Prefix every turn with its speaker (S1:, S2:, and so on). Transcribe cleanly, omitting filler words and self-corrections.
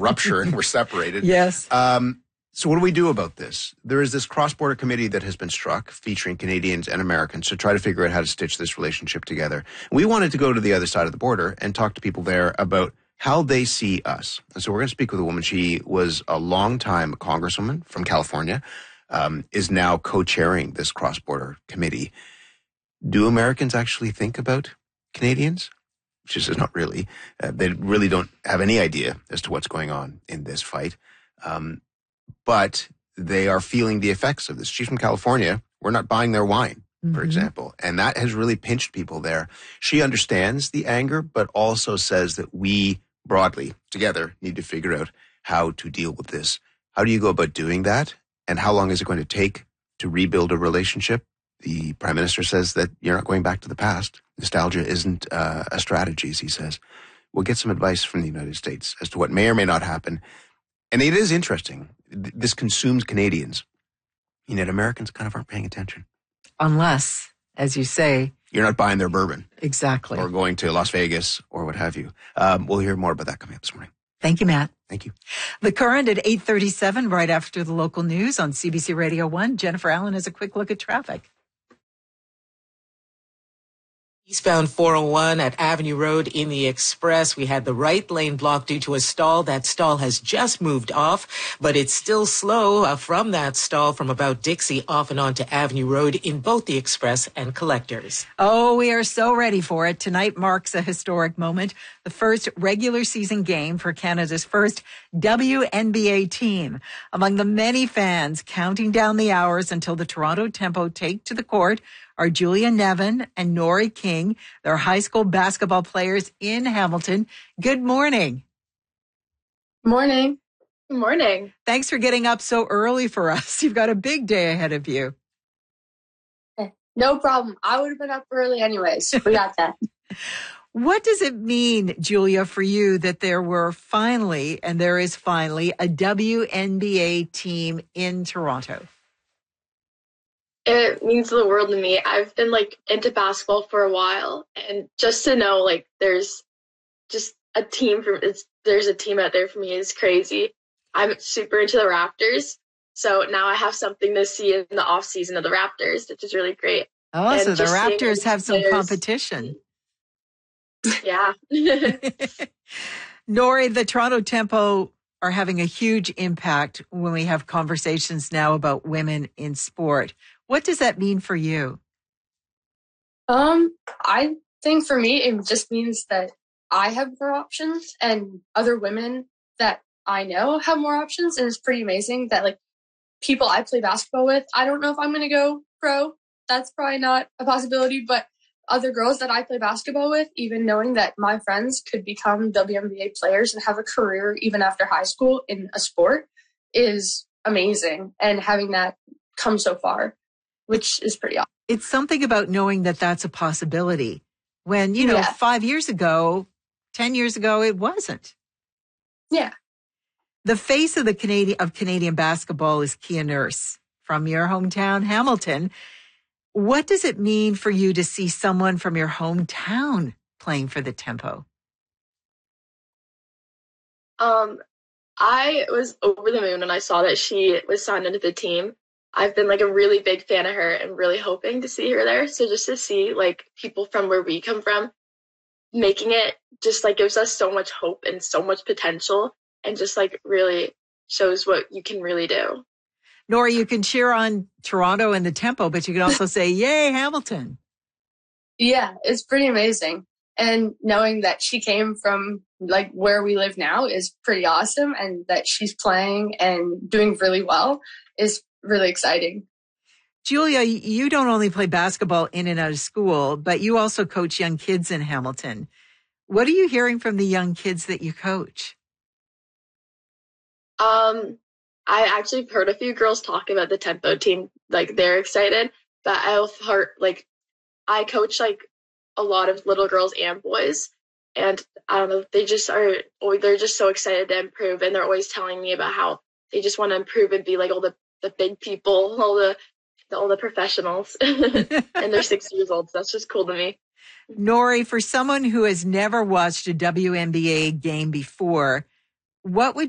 S1: rupture and we're separated.
S2: Yes.
S1: So what do we do about this? There is this cross-border committee that has been struck featuring Canadians and Americans to try to figure out how to stitch this relationship together. We wanted to go to the other side of the border and talk to people there about how they see us. And so we're going to speak with a woman. She was a long-time congresswoman from California, is now co-chairing this cross-border committee. Do Americans actually think about Canadians? She says not really. They really don't have any idea as to what's going on in this fight. But they are feeling the effects of this. She's from California. We're not buying their wine, for example. And that has really pinched people there. She understands the anger, but also says that we broadly together need to figure out how to deal with this. How do you go about doing that? And how long is it going to take to rebuild a relationship? The Prime Minister says that you're not going back to the past. Nostalgia isn't a strategy, as he says. We'll get some advice from the United States as to what may or may not happen. And it is interesting. This consumes Canadians. And yet Americans kind of aren't paying attention.
S2: Unless, as you say,
S1: you're not buying their bourbon.
S2: Exactly.
S1: Or going to Las Vegas or what have you. We'll hear more about that coming up this morning.
S2: Thank you, Matt.
S1: Thank you.
S2: The Current at 8:37, right after the local news on CBC Radio 1. Jennifer Allen has a quick look at traffic.
S3: Eastbound 401 at Avenue Road in the Express. We had the right lane blocked due to a stall. That stall has just moved off, but it's still slow from that stall from about Dixie off and on to Avenue Road in both the Express and Collectors.
S2: Oh, we are so ready for it. Tonight marks a historic moment. The first regular season game for Canada's first WNBA team. Among the many fans counting down the hours until the Toronto Tempo take to the court are Julia Nevin and Nori King. They're high school basketball players in Hamilton. Good morning.
S4: Morning. Good morning.
S2: Thanks for getting up so early for us. You've got a big day ahead of you.
S4: No problem. I would have been up early anyways. We got that.
S2: What does it mean, Julia, for you that there is finally a WNBA team in Toronto?
S4: It means the world to me. I've been into basketball for a while, and just to know there's just a team there's a team out there for me is crazy. I'm super into the Raptors, so now I have something to see in the off season of the Raptors, which is really great.
S2: Oh, and so the Raptors have some competition.
S4: Yeah.
S2: Nori, the Toronto Tempo are having a huge impact when we have conversations now about women in sport. What does that mean for you?
S4: I think for me, it just means that I have more options and other women that I know have more options. And it's pretty amazing that people I play basketball with, I don't know if I'm going to go pro. That's probably not a possibility, but other girls that I play basketball with, even knowing that my friends could become WNBA players and have a career even after high school in a sport is amazing. And having that come so far, which is pretty awesome.
S2: It's something about knowing that that's a possibility. When, 5 years ago, 10 years ago, it wasn't.
S4: Yeah.
S2: The face of Canadian basketball is Kia Nurse from your hometown, Hamilton. What does it mean for you to see someone from your hometown playing for the Tempo?
S4: I was over the moon when I saw that she was signed into the team. I've been a really big fan of her and really hoping to see her there. So just to see people from where we come from making it just gives us so much hope and so much potential and just really shows what you can really do.
S2: Nora, you can cheer on Toronto and the Tempo, but you can also say, yay, Hamilton.
S4: Yeah, it's pretty amazing. And knowing that she came from where we live now is pretty awesome. And that she's playing and doing really well is really exciting.
S2: Julia, you don't only play basketball in and out of school, but you also coach young kids in Hamilton. What are you hearing from the young kids that you coach?
S4: I actually heard a few girls talk about the Tempo team. They're excited, but I've heard, I coach, a lot of little girls and boys. And I don't know, they're just so excited to improve. And they're always telling me about how they just want to improve and be all the big people, all the professionals. And they're 6 years old. So that's just cool to me.
S2: Nori, for someone who has never watched a WNBA game before, what would